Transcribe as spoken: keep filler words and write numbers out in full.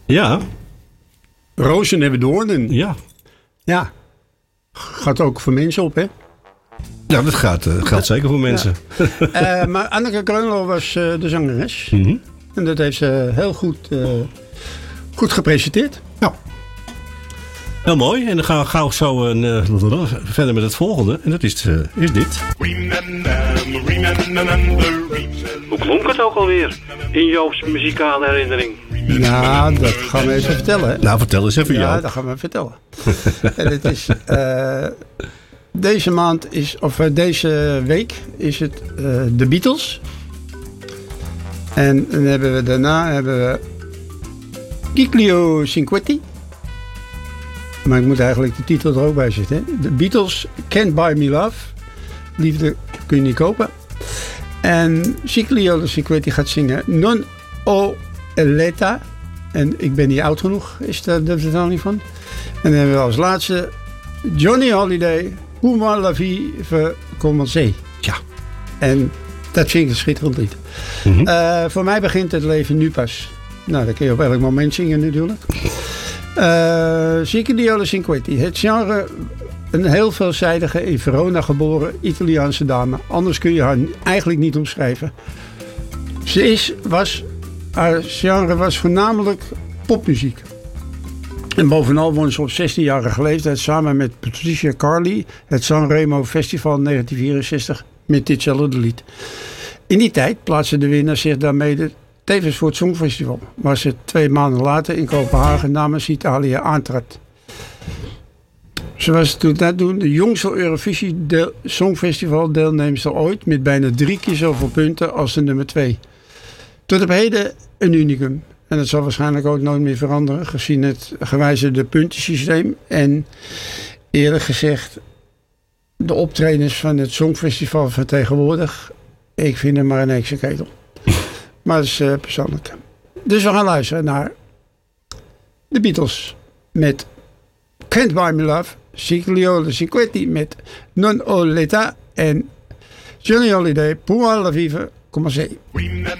Ja. Rozen hebben doornen. Ja. Ja. Gaat ook voor mensen op, hè? Ja, dat gaat, uh, geldt zeker voor mensen. Ja. uh, maar Anneke Greunlo was uh, de zangeres. Mm-hmm. En dat heeft ze heel goed, uh, goed gepresenteerd. Ja. Heel mooi. En dan gaan we gauw zo uh, verder met het volgende. En dat is, uh, is dit. Hoe klonk het ook alweer in Joop's muzikale herinnering? Nou, dat gaan we even vertellen. Hè? Nou, vertel eens even, Ja, Joop. dat gaan we vertellen. En het is... Uh, deze maand is... Of uh, deze week is het uh, de Beatles. En dan hebben we daarna hebben we Giglio Cinquetti. Maar ik moet eigenlijk de titel er ook bij zitten. Hè? De Beatles, Can't Buy Me Love. Liefde kun je niet kopen. En Giglio Cinquetti gaat zingen Non o Eletta. En ik ben niet oud genoeg, is daar de vertaling van. En dan hebben we als laatste Johnny Holiday, Hoe la vie veut commencer. Ja. En dat vind ik een schitterend lied. Mm-hmm. Uh, voor mij begint het leven nu pas. Nou, dat kun je op elk moment zingen natuurlijk. Uh, Giglio Cinquetti. Het genre, een heel veelzijdige, in Verona geboren Italiaanse dame. Anders kun je haar eigenlijk niet omschrijven. Ze is, was, haar genre was voornamelijk popmuziek. En bovenal won ze op zestienjarige leeftijd samen met Patricia Carley het Sanremo Festival negentien vierenzestig met ditzelfde lied. In die tijd plaatste de winnaar zich daarmee tevens voor het Songfestival, waar ze twee maanden later in Kopenhagen namens Italië aantrad. Ze was toen de jongste Eurovisie deel, Songfestival deelnemster ooit met bijna drie keer zoveel punten als de nummer twee. Tot op heden een unicum. En dat zal waarschijnlijk ook nooit meer veranderen, gezien het gewijzigde puntensysteem. En eerlijk gezegd, de optredens van het Songfestival van tegenwoordig, ik vind hem maar een heksenketel. Maar dat is uh, persoonlijk. Dus we gaan luisteren naar de Beatles met Can't Buy Me Love, Giglio Cinquetti met Non o l'età en Johnny Holiday, Pour la vive commencer.